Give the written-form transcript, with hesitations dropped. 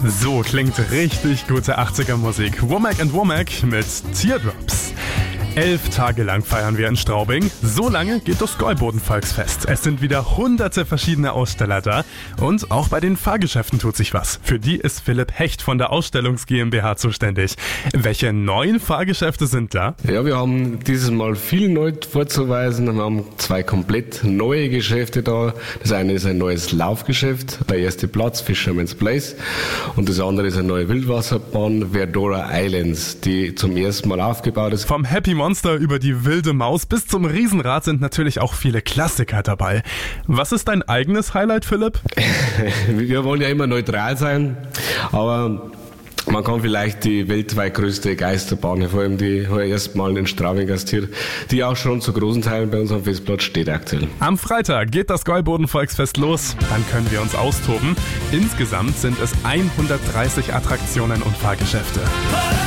So klingt richtig gute 80er Musik. Womack & Womack mit Teardrops. 11 Tage lang feiern wir in Straubing. So lange geht das Gäuboden-Volksfest. Es sind wieder hunderte verschiedene Aussteller da. Und auch bei den Fahrgeschäften tut sich was. Für die ist Philipp Hecht von der Ausstellungs GmbH zuständig. Welche neuen Fahrgeschäfte sind da? Ja, wir haben dieses Mal viel neu vorzuweisen. Wir haben 2 komplett neue Geschäfte da. Das eine ist ein neues Laufgeschäft, der erste Platz, Fisherman's Place. Und das andere ist eine neue Wildwasserbahn, Verdora Islands, die zum ersten Mal aufgebaut ist. Vom Happy Monster über die wilde Maus bis zum Riesenrad sind natürlich auch viele Klassiker dabei. Was ist dein eigenes Highlight, Philipp? Wir wollen ja immer neutral sein, aber man kann vielleicht die weltweit größte Geisterbahn, vor allem die erstmal in Straubing gastiert, die auch schon zu großen Teilen bei uns am Festplatz steht aktuell. Am Freitag geht das Gäuboden-Volksfest los. Dann können wir uns austoben. Insgesamt sind es 130 Attraktionen und Fahrgeschäfte.